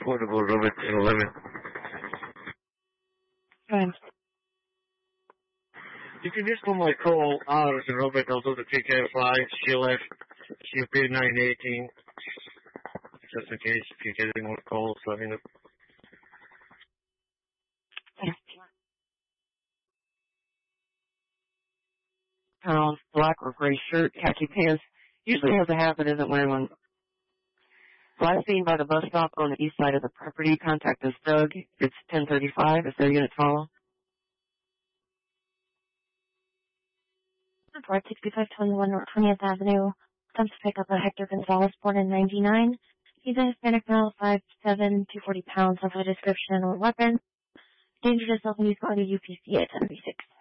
affordable, Robert 11. Fine. You can just put my call hours and Robert, I'll do the PK5. She left. She'll be 918. Just in case if you get any more calls, let me know. Black or gray shirt, khaki pants. Usually has a habit, isn't wearing one. Last seen by the bus stop on the east side of the property. Contact us, Doug. It's 1035. If their units follow. Report 6521 North 20th Avenue. Comes to pick up a Hector Gonzalez, born in 99. He's a Hispanic male, 5'7", 240 pounds, of a description or weapon. Dangerous self-use body UPC at 1036.